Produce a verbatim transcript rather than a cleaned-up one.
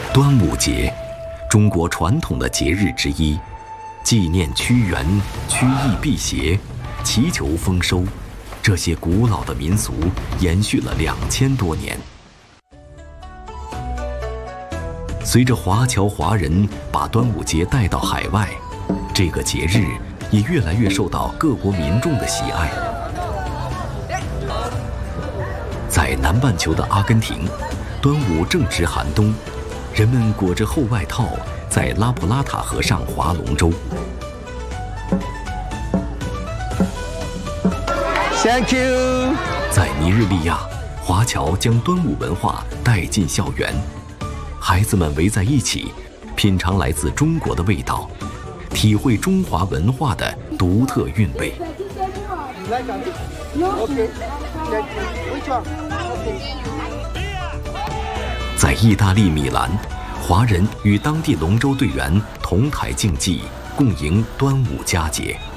端午节，中国传统的节日之一，纪念屈原、曲艺辟邪、祈求丰收，这些古老的民俗延续了两千多年。随着华侨华人把端午节带到海外，这个节日也越来越受到各国民众的喜爱。在南半球的阿根廷，端午正值寒冬，人们裹着厚外套，在拉普拉塔河上划龙舟。 Thank you。 在尼日利亚，华侨将端午文化带进校园，孩子们围在一起，品尝来自中国的味道，体会中华文化的独特韵味。在意大利米兰，华人与当地龙舟队员同台竞技，共迎端午佳节。